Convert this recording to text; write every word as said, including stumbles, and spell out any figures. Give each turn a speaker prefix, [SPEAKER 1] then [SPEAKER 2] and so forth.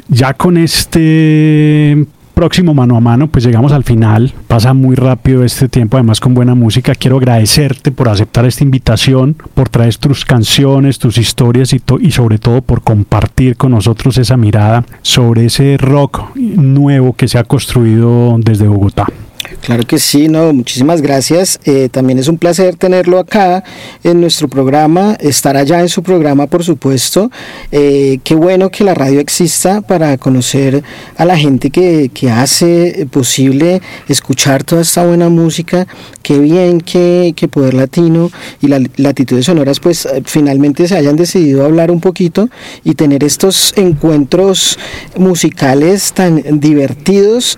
[SPEAKER 1] ya con este próximo mano a mano, pues llegamos al final. Pasa muy rápido este tiempo, además con buena música. Quiero agradecerte por aceptar esta invitación, por traer tus canciones, tus historias y, to- y sobre todo por compartir con nosotros esa mirada sobre ese rock nuevo que se ha construido desde Bogotá.
[SPEAKER 2] Claro que sí, no, muchísimas gracias. Eh, también es un placer tenerlo acá en nuestro programa, estar allá en su programa, por supuesto. Eh, qué bueno que la radio exista para conocer a la gente que, que hace posible escuchar toda esta buena música. Qué bien que, que Poder Latino y las Latitudes Sonoras pues finalmente se hayan decidido hablar un poquito y tener estos encuentros musicales tan divertidos